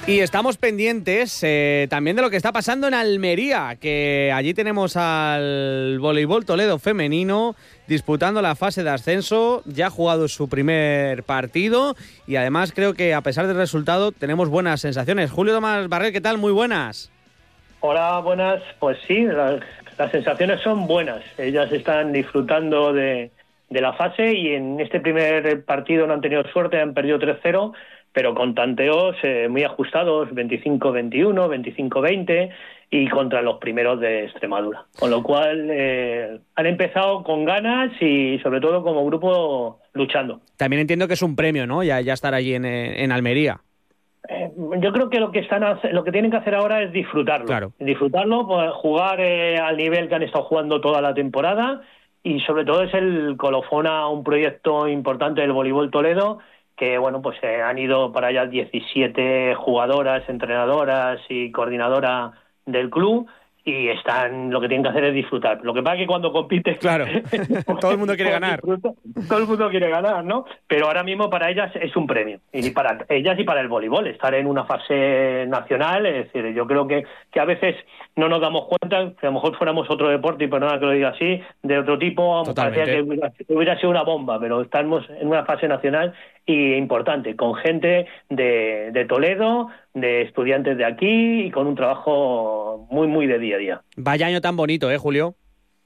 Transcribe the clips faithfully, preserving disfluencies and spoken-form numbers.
Y estamos pendientes eh, también de lo que está pasando en Almería, que allí tenemos al Voleibol Toledo femenino disputando la fase de ascenso. Ya ha jugado su primer partido y además creo que a pesar del resultado tenemos buenas sensaciones. Julio Tomás Barrel, ¿qué tal? Muy buenas. Hola, buenas. Pues sí, las, las sensaciones son buenas. Ellas están disfrutando de, de la fase y en este primer partido no han tenido suerte, han perdido tres cero, pero con tanteos eh, muy ajustados, veinticinco veintiuno, veinticinco veinte y contra los primeros de Extremadura. Con lo cual eh, han empezado con ganas y sobre todo como grupo luchando. También entiendo que es un premio, ¿no? Ya, ya estar allí en, en Almería. Eh, yo creo que lo que están lo que tienen que hacer ahora es disfrutarlo. Claro. Disfrutarlo, pues, jugar eh, al nivel que han estado jugando toda la temporada y sobre todo es el colofón a un proyecto importante del Voleibol Toledo, que bueno, pues eh, han ido para allá diecisiete jugadoras, entrenadoras y coordinadora del club y están, lo que tienen que hacer es disfrutar. Lo que pasa es que cuando compites, claro, pues, todo el mundo quiere pues, ganar. Disfruta, todo el mundo quiere ganar, ¿no? Pero ahora mismo para ellas es un premio, y para ellas y para el voleibol, estar en una fase nacional. Es decir, yo creo que, que a veces no nos damos cuenta, que a lo mejor fuéramos otro deporte, y perdona que lo diga así, de otro tipo, parecía que hubiera, hubiera sido una bomba, pero estamos en una fase nacional y importante, con gente de, de Toledo, de estudiantes de aquí y con un trabajo muy, muy de día a día. Vaya año tan bonito, ¿eh, Julio?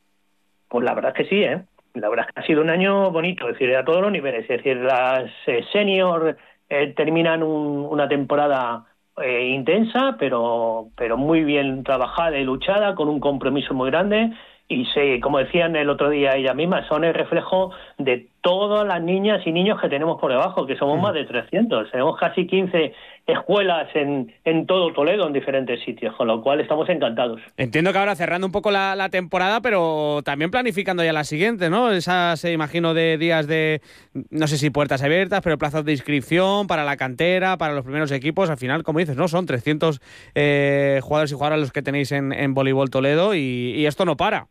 Pues la verdad es que sí, ¿eh? La verdad es que ha sido un año bonito, es decir, a todos los niveles. Es decir, las eh, senior eh, terminan un, una temporada eh, intensa, pero, pero muy bien trabajada y luchada, con un compromiso muy grande. Y se, como decían el otro día ella misma, son el reflejo de todas las niñas y niños que tenemos por debajo, que somos mm. más de trescientos. Tenemos casi quince escuelas en, en todo Toledo, en diferentes sitios, con lo cual estamos encantados. Entiendo que ahora cerrando un poco la, la temporada, pero también planificando ya la siguiente, ¿no? Esas, se imagino, de días de, no sé si puertas abiertas, pero plazos de inscripción para la cantera, para los primeros equipos. Al final, como dices, ¿no? Son trescientos eh, jugadores y jugadoras los que tenéis en, en Voleibol Toledo y, y esto no para.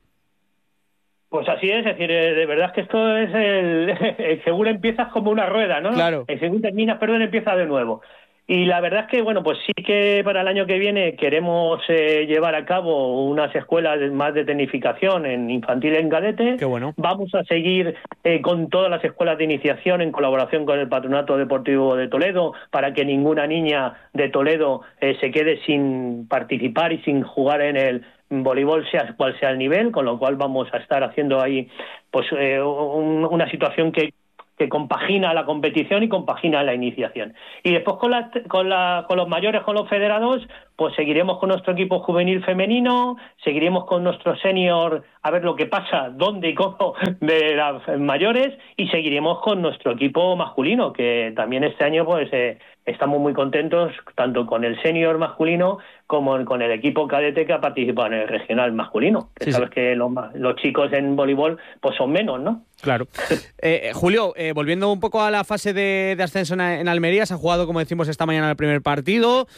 Pues así es, es decir, de verdad es que esto es el, el según empiezas como una rueda, ¿no? Claro. El según terminas, perdón, empieza de nuevo. Y la verdad es que, bueno, pues sí que para el año que viene queremos eh, llevar a cabo unas escuelas más de tecnificación en infantil y en cadete. Qué bueno. Vamos a seguir eh, con todas las escuelas de iniciación en colaboración con el Patronato Deportivo de Toledo para que ninguna niña de Toledo eh, se quede sin participar y sin jugar en el voleibol, sea cual sea el nivel, con lo cual vamos a estar haciendo ahí pues eh, un, una situación que que compagina la competición y compagina la iniciación. Y después con, la, con, la, con los mayores, con los federados, pues seguiremos con nuestro equipo juvenil femenino, seguiremos con nuestro senior a ver lo que pasa, dónde y cómo de las mayores, y seguiremos con nuestro equipo masculino, que también este año pues eh, estamos muy contentos, tanto con el senior masculino como con el equipo cadete que ha participado en el regional masculino. Que sí, sabes sí. que los, los chicos en voleibol pues son menos, ¿no? Claro. Eh, Julio, eh, volviendo un poco a la fase de, de ascenso en, en Almería, se ha jugado, como decimos, esta mañana el primer partido.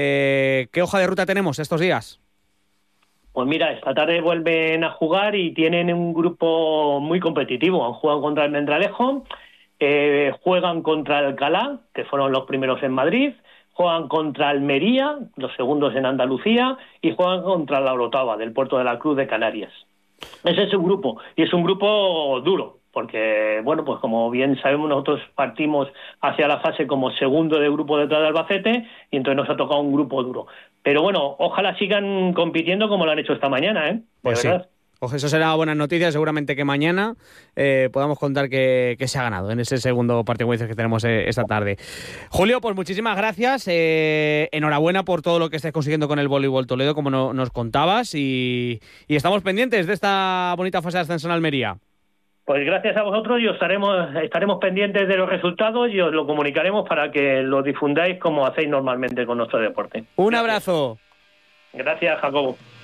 Eh, ¿Qué hoja de ruta tenemos estos días? Pues mira, esta tarde vuelven a jugar y tienen un grupo muy competitivo. Han jugado contra el Mendralejo, eh, juegan contra Alcalá, que fueron los primeros en Madrid, juegan contra Almería, los segundos en Andalucía, y juegan contra la Orotava, del Puerto de la Cruz de Canarias. Ese es un grupo, y es un grupo duro, porque, bueno, pues como bien sabemos, nosotros partimos hacia la fase como segundo de grupo detrás de Albacete, y entonces nos ha tocado un grupo duro. Pero bueno, ojalá sigan compitiendo como lo han hecho esta mañana, ¿eh? De pues verdad. Sí. Ojo, eso será buenas noticias, seguramente que mañana eh, podamos contar que, que se ha ganado en ese segundo partido que tenemos eh, esta tarde. Julio, pues muchísimas gracias, eh, enhorabuena por todo lo que estés consiguiendo con el Voleibol Toledo, como no, nos contabas, y, y estamos pendientes de esta bonita fase de ascenso en Almería. Pues gracias a vosotros y os estaremos, estaremos pendientes de los resultados y os lo comunicaremos para que lo difundáis como hacéis normalmente con nuestro deporte. Un Gracias. abrazo. Gracias, Jacobo.